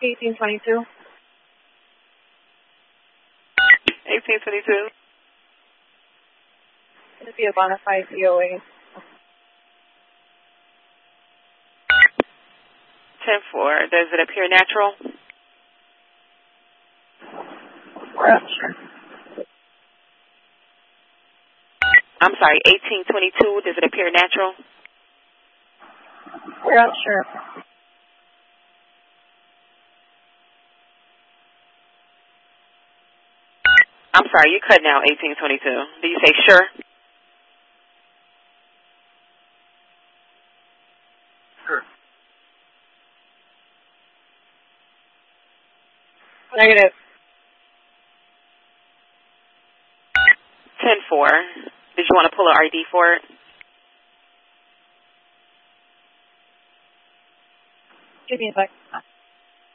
1822. 1822. It'd be a bona fide DOA. 10-4. Does it appear natural? We're not sure. I'm sorry, 1822. Does it appear natural? We're not sure. I'm sorry, you cut now, 1822. Do you say sure? Sure. Negative. 10-4. Did you want to pull an ID for it? Give me a sec.